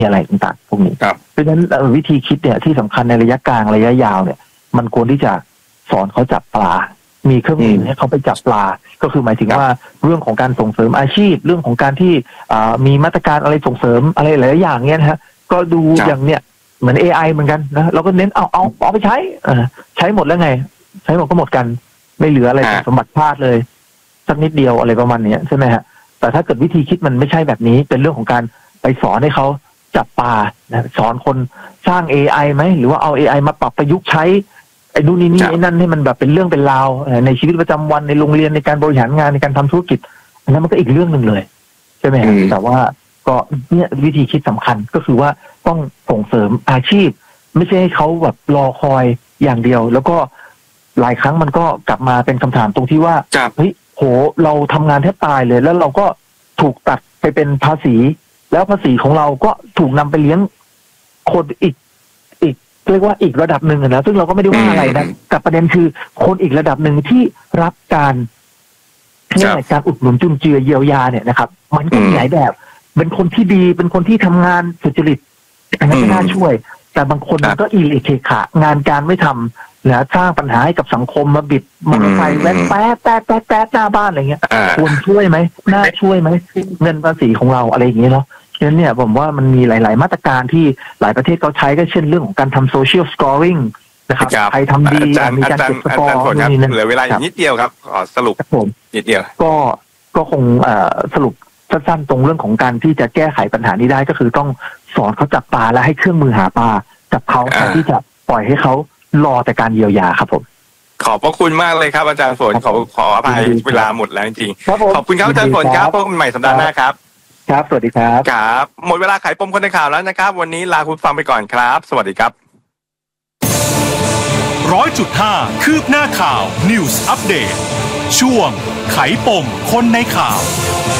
อะไรต่างๆพวกนี้เพราะฉะนั้นวิธีคิดเนี่ยที่สำคัญในระยะกลางระยะยาวเนี่ยมันควรที่จะสอนเขาจับปลามีเครื่องมือให้เขาไปจับปลาก็คือหมายถึงว่าเรื่องของการส่งเสริมอาชีพเรื่องของการที่มีมาตรการอะไรส่งเสริมอะไรหลายอย่างเนี้ยนะฮะก็ดูอย่างเนี้ยเหมือน AI เหมือนกันนะเราก็เน้นเอาไปใช้หมดแล้วไงใช้หมดก็หมดกันไม่เหลืออะไรสมบัติชาติเลยสักนิดเดียวอะไรประมาณนี้ใช่ไหมฮะแต่ถ้าเกิดวิธีคิดมันไม่ใช่แบบนี้เป็นเรื่องของการไปสอนให้เขาจับปลานะสอนคนสร้าง AI ไหมหรือว่าเอา AI มาปรับประยุกต์ใช้ไอ้นู่นนี่ไอ้นั่นให้มันแบบเป็นเรื่องเป็นราวในชีวิตประจำวันในโรงเรียนในการบริหารงานในการทำธุรกิจอันนั้นมันก็อีกเรื่องหนึ่งเลยใช่ไหมฮะแต่ว่าก็เนี่ยวิธีคิดสำคัญก็คือว่าต้องส่งเสริมอาชีพไม่ใช่ให้เขาแบบรอคอยอย่างเดียวแล้วก็หลายครั้งมันก็กลับมาเป็นคำถามตรงที่ว่าเฮ้ยโหเราทำงานแทบตายเลยแล้วเราก็ถูกตัดไปเป็นภาษีแล้วภาษีของเราก็ถูกนำไปเลี้ยงคนอีกเรียกว่าอีกระดับหนึ่งนะซึ่งเราก็ไม่ได้ว่าอะไรนะแต่ประเด็นคือคนอีกระดับหนึ่งที่รับการการอุดหนุนจุนเจือเยียวยาเนี่ยนะครับมันก็มีหลายแบบเป็นคนที่ดีเป็นคนที่ทำงานสุจริตอันนั้นก็น่าช่วยแต่บางคนมันก็อีเละเทขะงานการไม่ทำนะสร้างปัญหาให้กับสังคมมาบิดมอเตอร์ไซค์แป๊ะหน้าบ้านอะไรเงี้ยควรช่วยไหมน่าช่วยไหมเงินภาษีของเราอะไรอย่างเงี้ยเนาะฉะนั้นเนี่ยผมว่ามันมีหลายๆมาตรการที่หลายประเทศเขาใช้ก็เช่นเรื่องของการทำโซเชียลสกอร์ริงนะครับใครทำดีมีการเก็บสกอร์นี่นะเหลือเวลาอีกนิดเดียวครับขอสรุปนิดเดียวก็คงสรุปสั้นๆตรงเรื่องของการที่จะแก้ไขปัญหานี้ได้ก็คือต้องสอนเขาจับปลาและให้เครื่องมือหาปลาจับเขาแทนที่จะปล่อยให้เขารอแต่การเยียวยาครับผมขอบพระคุณมากเลยครับอาจารย์ฝนขออภัยเวลาหมดแล้วจริงๆขอบคุณครับอาจารย์ฝนครับพบกันใหม่สัปดาห์หน้าครับครับสวัสดีครับครับหมดเวลาไขปมคนในข่าวแล้วนะครับวันนี้ลาคุณฟังไปก่อนครับสวัสดีครับ 100.5 คืบหน้าข่าว News Update ช่วงไขปมคนในข่าว